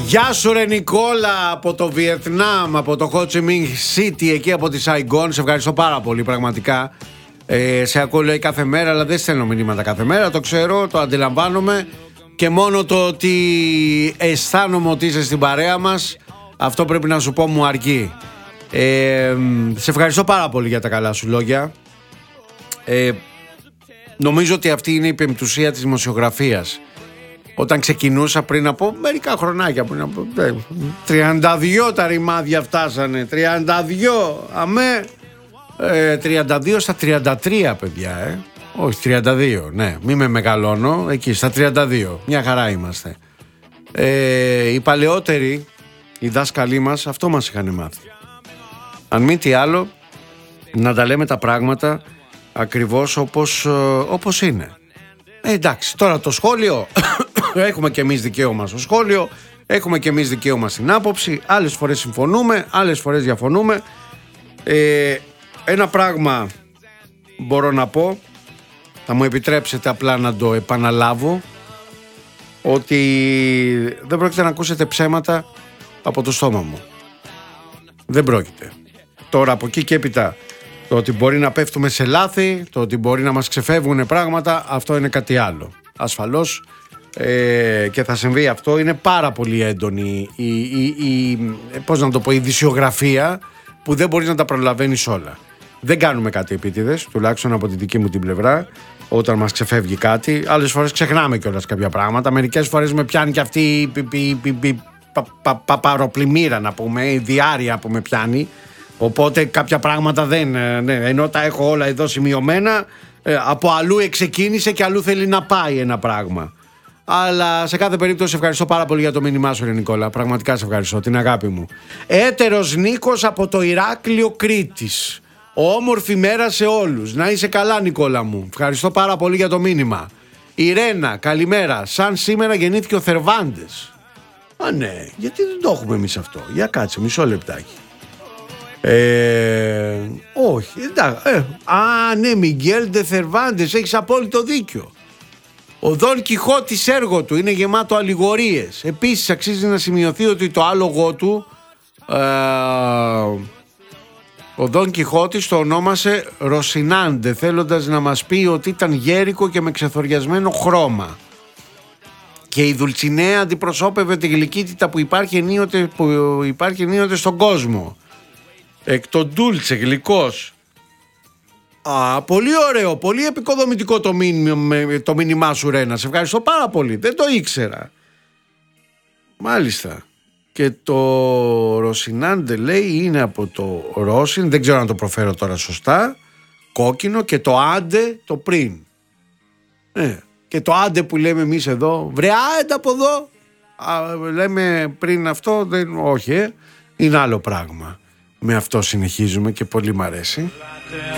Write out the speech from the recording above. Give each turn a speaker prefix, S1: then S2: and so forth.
S1: Γεια σου ρε Νικόλα από το Βιετνάμ, από το Ho Chi Minh City, εκεί από τη Saigon. Σε ευχαριστώ πάρα πολύ πραγματικά. Σε ακούω λέει κάθε μέρα, αλλά δεν στέλνω μηνύματα κάθε μέρα. Το ξέρω, το αντιλαμβάνομαι. Και μόνο το ότι αισθάνομαι ότι είσαι στην παρέα μας, αυτό πρέπει να σου πω μου αρκεί. Σε ευχαριστώ πάρα πολύ για τα καλά σου λόγια. Νομίζω ότι αυτή είναι η πεμπτουσία της δημοσιογραφίας. Όταν ξεκινούσα πριν από μερικά χρονάκια, πριν από 32 τα ρημάδια φτάσανε, 32, αμέ, 32 στα 33 παιδιά, όχι 32, ναι, μη με μεγαλώνω, εκεί στα 32, μια χαρά είμαστε. Οι παλαιότεροι, οι δάσκαλοι μας, αυτό μας είχαν μάθει. Αν μη τι άλλο, να τα λέμε τα πράγματα ακριβώς όπως είναι. Εντάξει, τώρα το σχόλιο, έχουμε και εμείς δικαίωμα στο σχόλιο, έχουμε και εμείς δικαίωμα στην άποψη, άλλες φορές συμφωνούμε, άλλες φορές διαφωνούμε. Ένα πράγμα μπορώ να πω, θα μου επιτρέψετε απλά να το επαναλάβω, ότι δεν πρόκειται να ακούσετε ψέματα από το στόμα μου. Δεν πρόκειται. Τώρα από εκεί και έπειτα, το ότι μπορεί να πέφτουμε σε λάθη, το ότι μπορεί να μας ξεφεύγουν πράγματα, αυτό είναι κάτι άλλο. Ασφαλώς και θα συμβεί αυτό. Είναι πάρα πολύ έντονη πώς να το πω, η ειδησιογραφία, που δεν μπορείς να τα προλαβαίνεις όλα. Δεν κάνουμε κάτι επίτηδες, τουλάχιστον από τη δική μου την πλευρά, όταν μας ξεφεύγει κάτι. Άλλες φορές ξεχνάμε κιόλας κάποια πράγματα. Μερικές φορές με πιάνει και αυτή η παπαροπλημμύρα, να πούμε, η διάρρεια που με πιάνει. Οπότε κάποια πράγματα δεν, ναι, ενώ τα έχω όλα εδώ σημειωμένα, από αλλού εξεκίνησε και αλλού θέλει να πάει ένα πράγμα. Αλλά σε κάθε περίπτωση ευχαριστώ πάρα πολύ για το μήνυμά σου ρε Νικόλα. Πραγματικά σε ευχαριστώ, την αγάπη μου. Έτερος Νίκος από το Ηράκλειο Κρήτης. Όμορφη μέρα σε όλους. Να είσαι καλά Νικόλα μου. Ευχαριστώ πάρα πολύ για το μήνυμα. Ιρένα, καλημέρα. Σαν σήμερα γεννήθηκε ο Θερβάντες. Α ναι, γιατί δεν το έχουμε εμείς αυτό? Για κάτσε μισό λεπτάκι. Όχι, εντάξει. Ναι, Μιγγέλ ντε Θερβάντες, έχεις απόλυτο δίκιο. Ο Δον Κιχώτης έργο του είναι γεμάτο αλληγορίες. Επίσης αξίζει να σημειωθεί ότι το άλογο του, ο Δον Κιχώτης το ονόμασε Ροσινάντε, θέλοντας να μας πει ότι ήταν γέρικο και με ξεθοριασμένο χρώμα. Και η Δουλτσινέα αντιπροσώπευε τη γλυκύτητα που υπάρχει ενίοτε στον κόσμο. Εκ των Ντούλτσε, γλυκός. Πολύ ωραίο, πολύ επικοδομητικό το μήνυμά σου Ρένα. Σε ευχαριστώ πάρα πολύ, δεν το ήξερα. Μάλιστα. Και το Ροσινάντε λέει είναι από το Ρόσιν, δεν ξέρω αν το προφέρω τώρα σωστά, κόκκινο, και το άντε το πριν. Και το άντε που λέμε εμείς εδώ, βρε άντε από εδώ, λέμε πριν αυτό, όχι, είναι άλλο πράγμα. Με αυτό συνεχίζουμε και πολύ μ' αρέσει.